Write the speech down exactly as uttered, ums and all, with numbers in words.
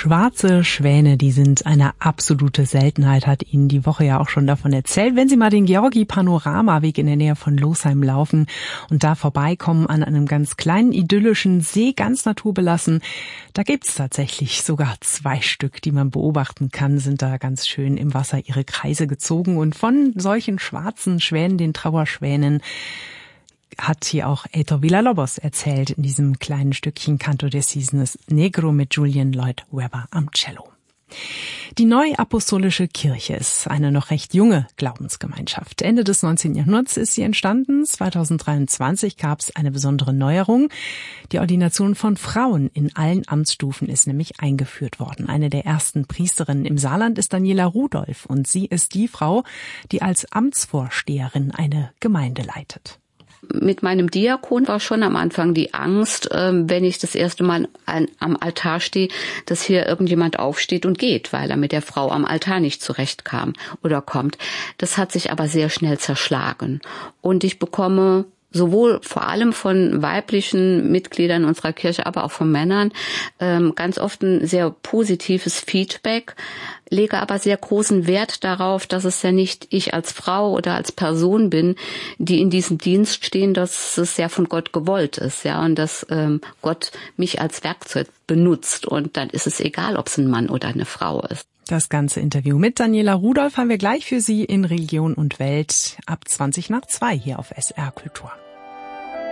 Schwarze Schwäne, die sind eine absolute Seltenheit, hat Ihnen die Woche ja auch schon davon erzählt. Wenn Sie mal den Georgi-Panoramaweg in der Nähe von Losheim laufen und da vorbeikommen an einem ganz kleinen idyllischen See, ganz naturbelassen, da gibt's tatsächlich sogar zwei Stück, die man beobachten kann, sind da ganz schön im Wasser ihre Kreise gezogen. Und von solchen schwarzen Schwänen, den Trauerschwänen, hat hier auch Heitor Villa-Lobos erzählt in diesem kleinen Stückchen Canto de Cisnes Negro mit Julian Lloyd Webber am Cello. Die Neuapostolische Kirche ist eine noch recht junge Glaubensgemeinschaft. Ende des neunzehnten Jahrhunderts ist sie entstanden. zweitausenddreiundzwanzig gab es eine besondere Neuerung. Die Ordination von Frauen in allen Amtsstufen ist nämlich eingeführt worden. Eine der ersten Priesterinnen im Saarland ist Daniela Rudolph und sie ist die Frau, die als Amtsvorsteherin eine Gemeinde leitet. Mit meinem Diakon war schon am Anfang die Angst, wenn ich das erste Mal am Altar stehe, dass hier irgendjemand aufsteht und geht, weil er mit der Frau am Altar nicht zurechtkam oder kommt. Das hat sich aber sehr schnell zerschlagen. Und ich bekomme sowohl vor allem von weiblichen Mitgliedern unserer Kirche, aber auch von Männern, ähm, ganz oft ein sehr positives Feedback, lege aber sehr großen Wert darauf, dass es ja nicht ich als Frau oder als Person bin, die in diesem Dienst stehen, dass es ja von Gott gewollt ist, ja, und dass ähm, Gott mich als Werkzeug benutzt und dann ist es egal, ob es ein Mann oder eine Frau ist. Das ganze Interview mit Daniela Rudolph haben wir gleich für Sie in Religion und Welt ab zwanzig nach zwei hier auf S R Kultur.